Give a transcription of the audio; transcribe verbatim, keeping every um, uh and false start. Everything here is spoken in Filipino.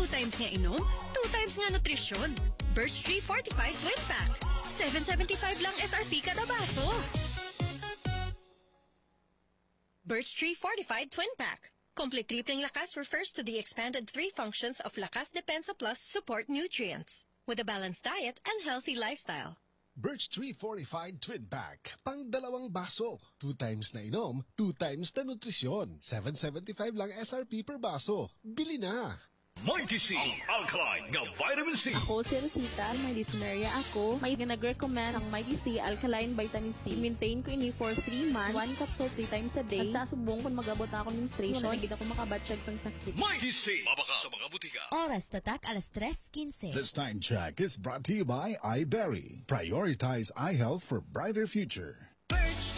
Two times nga inom, two times nga nutrisyon. Birch Tree Fortified Twin Pack. seven seventy-five lang S R P kada baso. Birch Tree Fortified Twin Pack. Complete tripling lakas refers to the expanded three functions of Lakas Depensa Plus support nutrients with a balanced diet and healthy lifestyle. Birch Tree Fortified Twin Pack. Pang dalawang baso. Two times na inom, two times na nutrisyon. seven seventy-five lang S R P per baso. Bili na! Mighty C, ang alkaline nga vitamin C. Ako si Rosita, may listenerya ako. May nag-recommend ang Mighty C Alkaline Vitamin C. Maintain ko ini for three months. One capsule three times a day. Basta subong kung mag-abot ako ng menstruation, hindi ako makabatsyag ng sakit. Mighty C, mabaka sa mga butika. Oras tatak alas tres quince. This time check is brought to you by iBerry. Prioritize eye health for brighter future.